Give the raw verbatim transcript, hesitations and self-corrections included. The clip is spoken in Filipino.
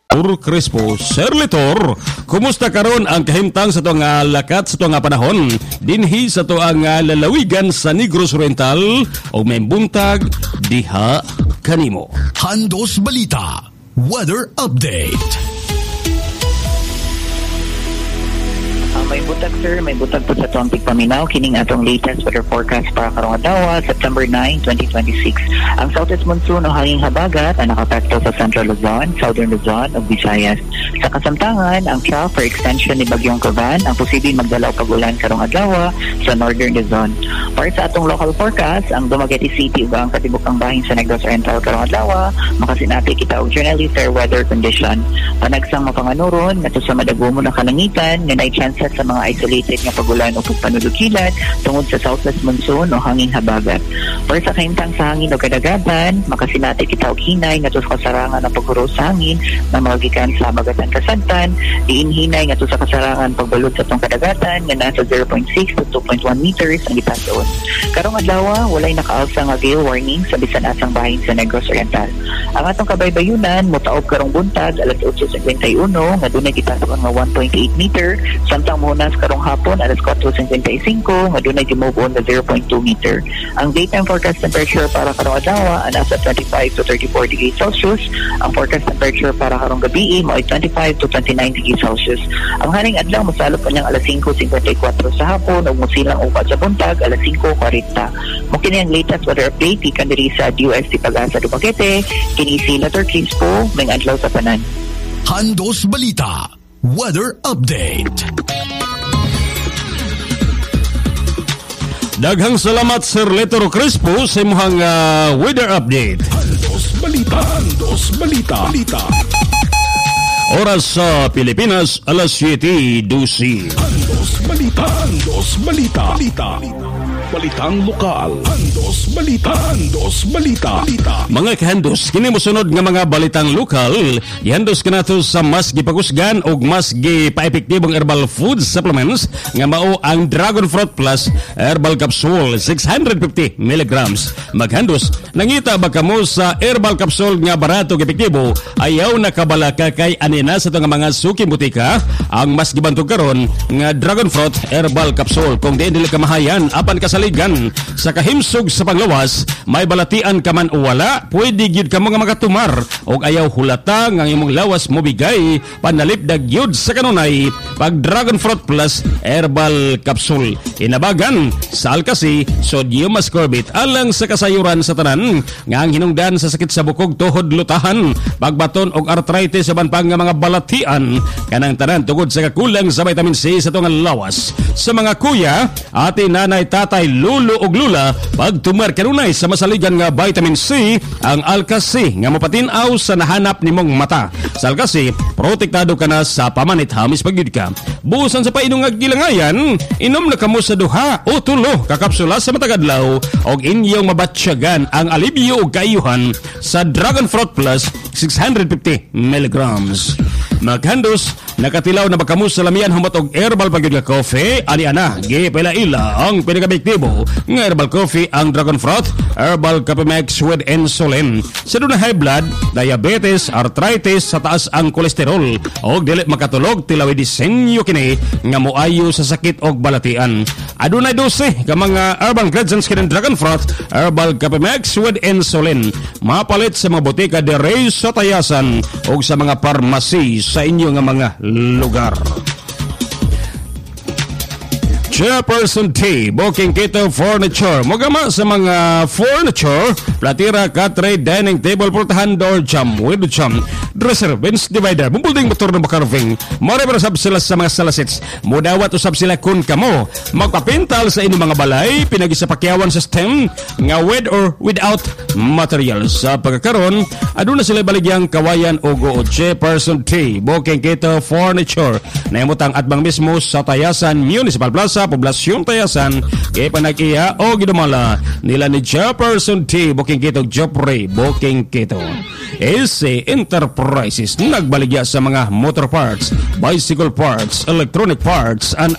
Ur Crespo, Sir Litor, kumusta karon ang kahimtang sa to nga lakat sa to nga panahon dinhi sa to ang lalawigan sa Negros Oriental o may buntag diha kanimo. Handos Balita Weather Update. May butag sir, may butag po sa tuwang tigpaminaw kining atong latest weather forecast para karong adlaw September ninth, twenty twenty-six. Ang southeast monsoon o hanging habagat ang nakapekto sa Central Luzon, Southern Luzon ug Visayas. Sa kasamtangan, ang trough or extension ni Bagyong Coban ang posibleng magdala og pag-ulan karong adlaw sa Northern Luzon. Para sa atong local forecast, ang Dumaguete City ug ang katibukang bahin sa Negros Oriental karong adlaw makasinati kita og generally fair weather condition. Panagsang mapanganuron ngadto sa madagom na kalangitan nga nay chances sa mga isolated nga pagulan o pagpanudukilan tungod sa southwest monsoon o hangin habagat. Para sa kahimtang sa hangin o kadagatan, makasinati kita og hinay nga sa kasarangan ng paghuros sa hangin na magikan sa Magatan Kasantan, diin hinay nga sa kasarangan pagbalod sa tong kadagatan nga nasa zero point six to two point one meters ang gitandoon. Karong adlaw, walay nakaalsa nga gale warning sa bisan asang bahin sa Negros Oriental. Ang atong kabaybayunan motaob karong buntag alas eight fifty-one nga dunay gitandoon nga one point eight meter, samtang munas karong hapon alas four fifty-five nga dunay gimove-on na zero point two meter. Ang daytime forecast temperature para karong adlaw ay nasa twenty-five to thirty-four degrees Celsius. Ang forecast temperature para karong gabi mo ay twenty-five to twenty-nine degrees Celsius. Ang haning adlaw mosalop pa niyang alas five fifty-four sa hapon ug mosilang upat sa buntag alas five forty. Mo kini ang latest weather update ikan diri sa D O S T Pag-asa Dumaguete. Kini si Litor Crespo, may adlaw sa tanan. Handos Balita Weather Update. Daghang salamat Sir Litor Crespo sa imong uh, weather update. Handos Balita, Handos Balita, Balita. Oras sa Pilipinas, alas siete twelve. Handos Balita, Handos Balita, Balita. Balitang lokal. Handos Balita, Handos Balita, Balita. Mga kahandos, kini mosunod nga mga balitang lokal, ihandos ka nato sa mas gipakusgan o mas gipaepektibong herbal food supplements nga mao ang Dragon Fruit Plus Herbal Capsule six hundred fifty milligrams. Maghandos, nangita ba kamo sa herbal capsule nga barato epektibo, ayaw nakabala ka kay anina sa nga mga suki butika ang mas gibantog karon nga Dragon Fruit Herbal Capsule. Kung di dili ka mahayan apan ka ligan sa kahimsog sa panglawas, may balatian ka man o wala, pwede gyud ka mga magatumar o ayaw hulata nga imong lawas mo bigay panalipdag gyud sa kanunay pag Dragon Fruit Plus Herbal Capsule. Inabagan sa alkasi sodium ascorbate alang sa kasayuran sa tanan nga ang hinungdan sa sakit sa bukog, tuhod, lutahan, pagbaton og arthritis sa banpang nga mga balatian kanang tanan tungod sa kakulang sa vitamin C sa tungal lawas. Sa mga kuya, ate, nanay, tatay, lulo ug lula, pagtumar kanunay sa masaligan nga vitamin C ang Alka-C nga mapatinaw sa nahanap nimong mata. Sa Alka-C, protektado ka na sa pamanit hamis pagyud ka. Buusan sa painom nga gilangayan, inom na kamo sa duha o tulo ka kapsula sa matag adlaw og inyong mabatsyagan ang alibyo ug kaayuhan sa Dragon Fruit Plus six hundred fifty milligrams. Maghandos, nakatilaw na ba kamo sa lamian humot og herbal pagyud nga coffee? Ani ana, gipaila-ila ang pinakabektibo nga herbal coffee ang Dragon Fruit Herbal Capemex with insulin. Sa dunay high blood, diabetes, arthritis, sa taas ang kolesterol og dili makatulog tilawi disenyo kini nga moayo sa sakit og balatian. Adunay dose ka mga herbal ingredients kini Dragon Fruit Herbal Capemex with insulin. Mapalit sa mga botika dere sa tayasan og sa mga pharmacy sa inyo nga mga lugar. Chairperson T, Booking Keto Furniture. Mogama sa mga furniture, platira, cutray, dining table, portahan, door jam, window jam, dresser, bench divider, bumbulting motor na makarving. Maribara sab sila sa mga salasits. Mudawat usab sila kun kamo. Magpapintal sa inyong mga balay, pinag-isapakyawan system, nga with or without materials. Sa pagkakaroon, aduna sila baligyang kawayan o go. Chairperson T, Booking Keto Furniture. Naimutang atbang mismo sa Tayasan Municipal Plaza, Poblasyon Tayasan, kay panag-iya o gidumala nila ni Chairperson T, Booking Keto, Jopre, Booking Keto. S A Enterprises, nagbaligya sa mga motor parts, bicycle parts, electronic parts, and